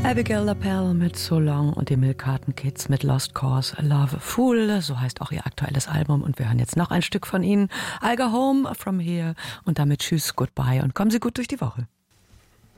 Abigail LaPelle mit So Long und die Milk Carton Kids mit Lost Cause Love Fool. So heißt auch ihr aktuelles Album. Und wir hören jetzt noch ein Stück von ihnen. I'll Go Home From Here. Und damit tschüss, goodbye und kommen Sie gut durch die Woche.